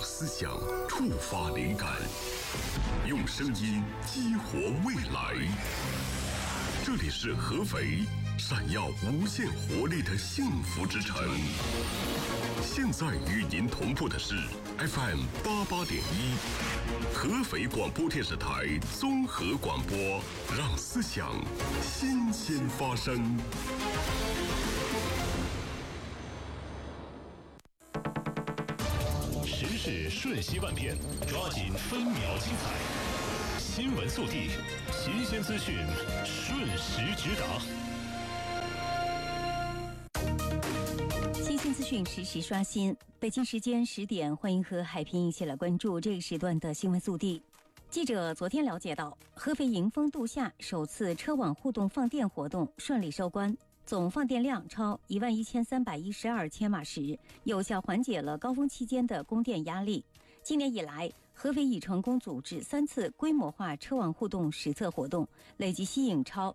思想触发灵感，用声音激活未来。这里是合肥，闪耀无限活力的幸福之城。现在与您同步的是 FM 88.1，合肥广播电视台综合广播，让思想新鲜发生。 时事瞬息万变，抓紧分秒精彩。新闻速递，新鲜资讯，瞬时直达。 新鲜资讯实时刷新。北京时间10点，欢迎和海平一起来关注这个时段的新闻速递。记者昨天了解到，合肥迎风度夏首次车网互动放电活动顺利收官，总放电量超11312千瓦时，有效缓解了高峰期间的供电压力。今年以来，合肥已成功组织3次规模化车网互动实测活动，累计吸引超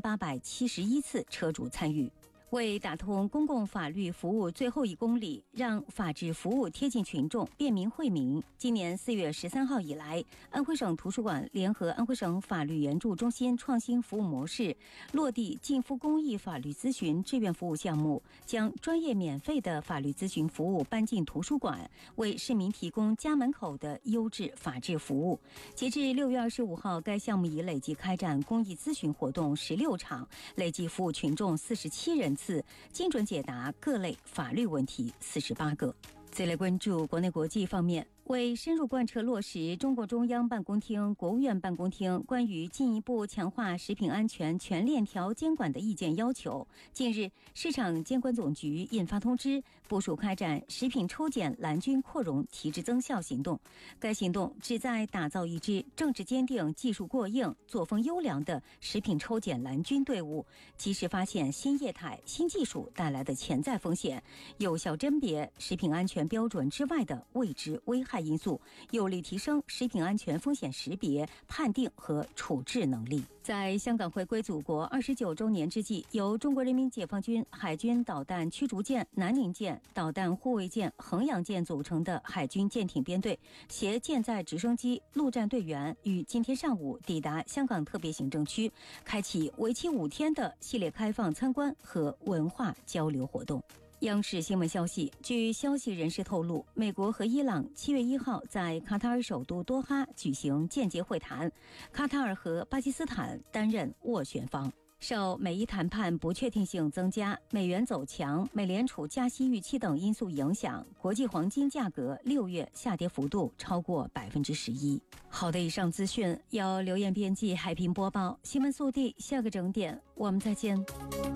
4871次车主参与。为打通公共法律服务最后1公里，让法治服务贴近群众、便民惠民，今年4月13号以来，安徽省图书馆联合安徽省法律援助中心创新服务模式，落地近乎公益法律咨询志愿服务项目，将专业免费的法律咨询服务搬进图书馆，为市民提供家门口的优质法治服务。截至6月25号，该项目已累计开展公益咨询活动16场，累计服务群众47人次，精准解答各类法律问题48个。再来关注国内国际方面，为深入贯彻落实中共中央办公厅、国务院办公厅关于进一步强化食品安全全链条监管的意见要求，近日，市场监管总局印发通知，部署开展食品抽检蓝军扩容提质增效行动。该行动旨在打造一支政治坚定、技术过硬、作风优良的食品抽检蓝军队伍，及时发现新业态、新技术带来的潜在风险，有效甄别食品安全标准之外的未知危害因素，有力提升食品安全风险识别、判定和处置能力。在香港回归祖国29周年之际，由中国人民解放军海军导弹驱逐舰南宁舰、导弹护卫舰衡阳舰组成的海军舰艇编队携舰载直升机陆战队员于今天上午抵达香港特别行政区，开启为期5天的系列开放参观和文化交流活动。央视新闻消息，据消息人士透露，美国和伊朗7月1号在卡塔尔首都多哈举行间接会谈，卡塔尔和巴基斯坦担任斡旋方。受美伊谈判不确定性增加、美元走强、美联储加息预期等因素影响，国际黄金价格6月下跌幅度超过11%。好的，以上资讯由刘艳编辑、海平播报。新闻速递，下个整点我们再见。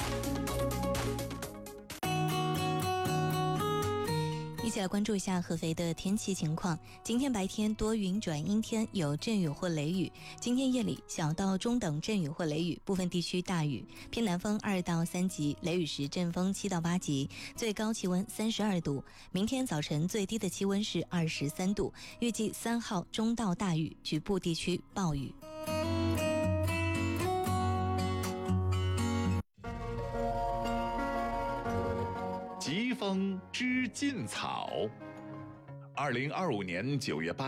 一起来关注一下合肥的天气情况。今天白天多云转阴天，有阵雨或雷雨。今天夜里小到中等阵雨或雷雨，部分地区大雨，偏南风2到3级，雷雨时阵风7到8级，最高气温32度。明天早晨最低的气温是23度，预计3号中到大雨，局部地区暴雨。 疾风知劲草。2025年9月8